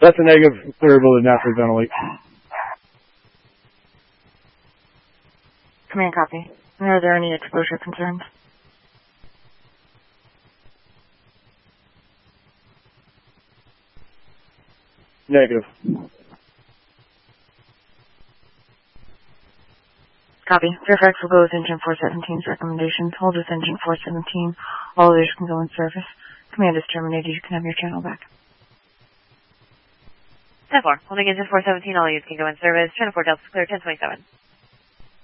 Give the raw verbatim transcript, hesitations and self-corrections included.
That's a negative, clearable to naturally ventilate. Command copy. Are there any exposure concerns? Negative. Copy. Fairfax will go with Engine four seventeen's recommendations. Hold with Engine four seventeen. All others can go in service. Command is terminated. You can have your channel back. ten four. Holding Engine four seventeen, all units can go in service. Channel four Delta clear, ten twenty-seven.